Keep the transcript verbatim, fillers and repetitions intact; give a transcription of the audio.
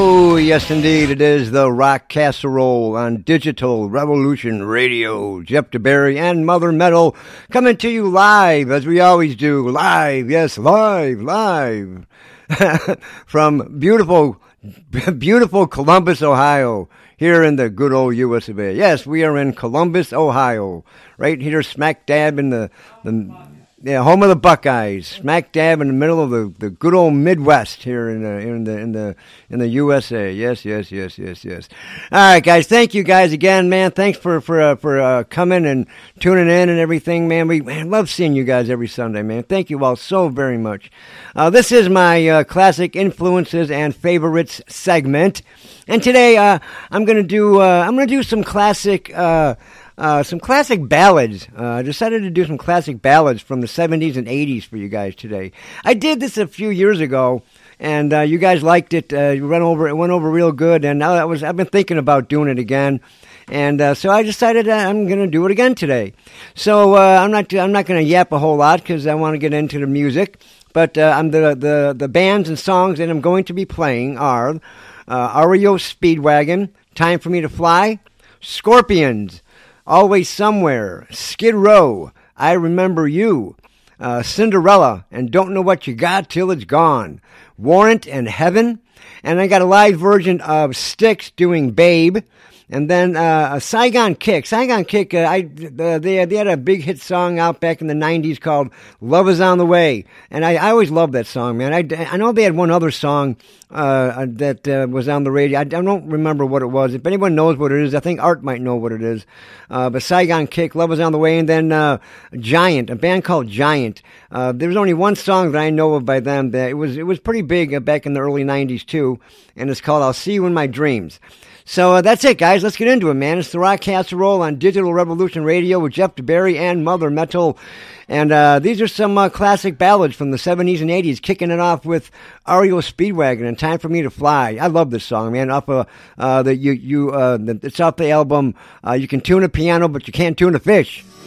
Oh, yes, indeed. It is the Rock Casserole on Digital Revolution Radio. Jeff DeBerry and Mother Metal coming to you live, as we always do. Live, yes, live, live. From beautiful, beautiful Columbus, Ohio, here in the good old U S of A. Yes, we are in Columbus, Ohio, right here smack dab in the... the Yeah, home of the Buckeyes, smack dab in the middle of the, the good old Midwest here in the in the in the in the U S A. Yes, yes, yes, yes, yes. All right, guys, thank you guys again, man. Thanks for for uh, for uh, coming and tuning in and everything, man. We man, love seeing you guys every Sunday, man. Thank you all so very much. Uh, this is my uh, classic influences and favorites segment, and today uh, I'm gonna do uh, I'm gonna do some classic. Uh, Uh, some classic ballads. Uh, I decided to do some classic ballads from the seventies and eighties for you guys today. I did this a few years ago, and uh, you guys liked it. Uh, you went over, it went over real good, and now I was, I've been thinking about doing it again, and uh, so I decided uh, I'm going to do it again today. So uh, I'm not, I'm not going to yap a whole lot because I want to get into the music. But uh, I'm the, the the bands and songs that I'm going to be playing are uh, R E O Speedwagon, Time for Me to Fly, Scorpions, Always Somewhere, Skid Row, I Remember You, uh, Cinderella, and Don't Know What You Got Till It's Gone, Warrant and Heaven, and I got a live version of Styx doing Babe, and then uh, a Saigon Kick. Saigon Kick, uh, I uh, they they had a big hit song out back in the nineties called "Love Is on the Way," and I, I always loved that song, man. I, I know they had one other song uh, that uh, was on the radio. I, I don't remember what it was. If anyone knows what it is, I think Art might know what it is. Uh, but Saigon Kick, "Love Is on the Way," and then uh, Giant, a band called Giant. Uh, there was only one song that I know of by them that it was it was pretty big uh, back in the early nineties too, and it's called "I'll See You in My Dreams." So uh, that's it, guys. Let's get into it, man. It's the Rock Casserole on Digital Revolution Radio with Jeff DeBerry and Mother Metal. And uh, these are some uh, classic ballads from the seventies and eighties, kicking it off with R E O Speedwagon and Time for Me to Fly. I love this song, man. Off of, uh, the, you, you, uh, the, it's off the album uh, You Can Tune a Piano, but You Can't Tune a Fish.